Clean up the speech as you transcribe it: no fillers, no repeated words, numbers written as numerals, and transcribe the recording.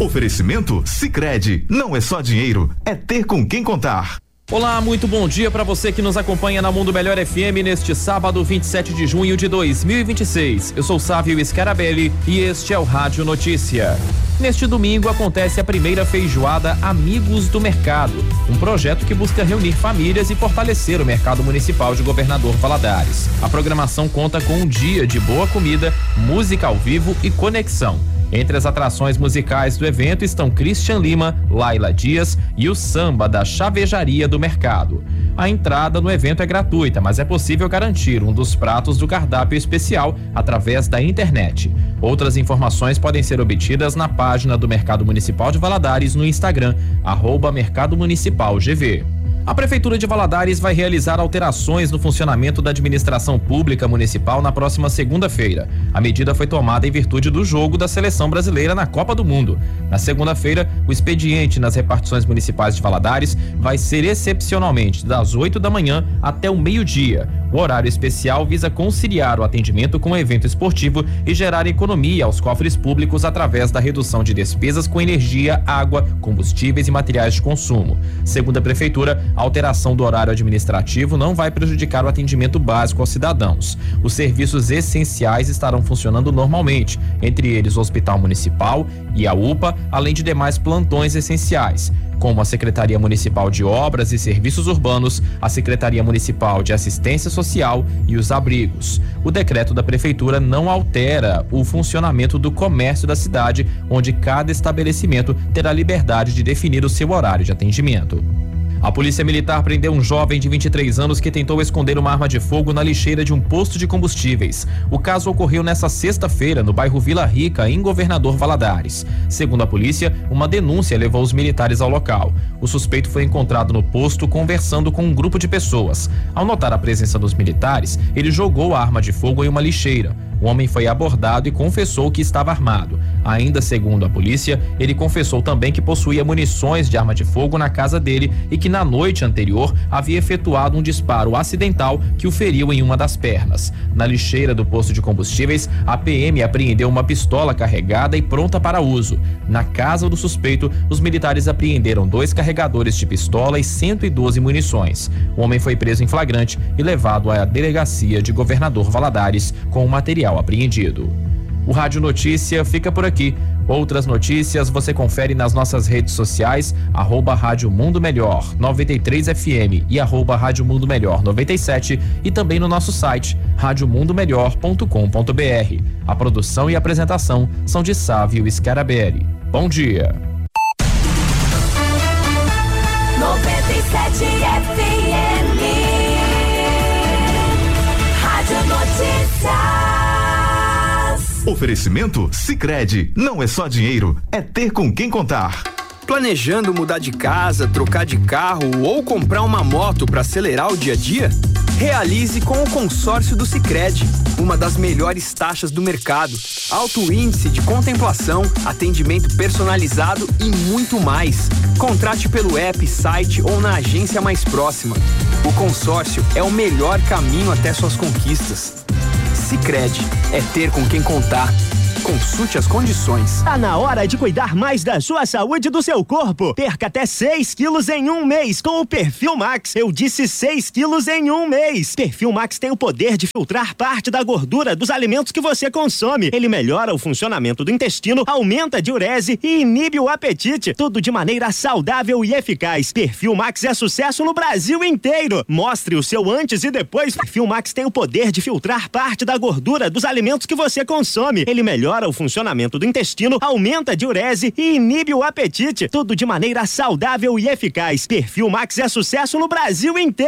Oferecimento Sicredi, não é só dinheiro, é ter com quem contar. Olá, muito bom dia para você que nos acompanha na Mundo Melhor FM neste sábado, 27 de junho de 2026. Eu sou Sávio Scarabelli e este é o Rádio Notícia. Neste domingo acontece a primeira feijoada Amigos do Mercado, um projeto que busca reunir famílias e fortalecer o mercado municipal de Governador Valadares. A programação conta com um dia de boa comida, música ao vivo e conexão. Entre as atrações musicais do evento estão Christian Lima, Laila Dias e o samba da Chavejaria do Mercado. A entrada no evento é gratuita, mas é possível garantir um dos pratos do cardápio especial através da internet. Outras informações podem ser obtidas na página do Mercado Municipal de Valadares no Instagram, @Mercado Municipal GV. A Prefeitura de Valadares vai realizar alterações no funcionamento da administração pública municipal na próxima segunda-feira. A medida foi tomada em virtude do jogo da Seleção Brasileira na Copa do Mundo. Na segunda-feira, o expediente nas repartições municipais de Valadares vai ser excepcionalmente das 8 da manhã até o meio-dia. O horário especial visa conciliar o atendimento com o evento esportivo e gerar economia aos cofres públicos através da redução de despesas com energia, água, combustíveis e materiais de consumo. Segundo a Prefeitura, a alteração do horário administrativo não vai prejudicar o atendimento básico aos cidadãos. Os serviços essenciais estarão funcionando normalmente, entre eles o Hospital Municipal e a UPA, além de demais plantões essenciais, como a Secretaria Municipal de Obras e Serviços Urbanos, a Secretaria Municipal de Assistência Social e os abrigos. O decreto da Prefeitura não altera o funcionamento do comércio da cidade, onde cada estabelecimento terá liberdade de definir o seu horário de atendimento. A Polícia Militar prendeu um jovem de 23 anos que tentou esconder uma arma de fogo na lixeira de um posto de combustíveis. O caso ocorreu nesta sexta-feira no bairro Vila Rica, em Governador Valadares. Segundo a polícia, uma denúncia levou os militares ao local. O suspeito foi encontrado no posto conversando com um grupo de pessoas. Ao notar a presença dos militares, ele jogou a arma de fogo em uma lixeira. O homem foi abordado e confessou que estava armado. Ainda segundo a polícia, ele confessou também que possuía munições de arma de fogo na casa dele e que na noite anterior havia efetuado um disparo acidental que o feriu em uma das pernas. Na lixeira do posto de combustíveis, a PM apreendeu uma pistola carregada e pronta para uso. Na casa do suspeito, os militares apreenderam 2 carregadores de pistola e 112 munições. O homem foi preso em flagrante e levado à delegacia de Governador Valadares com o material apreendido. O Rádio Notícia fica por aqui. Outras notícias você confere nas nossas redes sociais, @Rádio Mundo Melhor 93 FM e @Rádio Mundo Melhor 97 e também no nosso site radiomundomelhor.com.br. A produção e apresentação são de Sávio Scarabelli. Bom dia. 97 FM Rádio Notícia. Oferecimento Sicredi, não é só dinheiro, é ter com quem contar. Planejando mudar de casa, trocar de carro ou comprar uma moto para acelerar o dia a dia? Realize com o consórcio do Sicredi, uma das melhores taxas do mercado, alto índice de contemplação, atendimento personalizado e muito mais. Contrate pelo app, site ou na agência mais próxima. O consórcio é o melhor caminho até suas conquistas. Sicredi, é ter com quem contar. Consulte as condições. Tá na hora de cuidar mais da sua saúde e do seu corpo. Perca até 6 quilos em um mês com o Perfil Max. Eu disse 6 quilos em um mês. Perfil Max tem o poder de filtrar parte da gordura dos alimentos que você consome. Ele melhora o funcionamento do intestino, aumenta a diurese e inibe o apetite. Tudo de maneira saudável e eficaz. Perfil Max é sucesso no Brasil inteiro. Mostre o seu antes e depois. Perfil Max tem o poder de filtrar parte da gordura dos alimentos que você consome. Ele melhora o funcionamento do intestino, aumenta a diurese e inibe o apetite. Tudo de maneira saudável e eficaz. Perfil Max é sucesso no Brasil inteiro.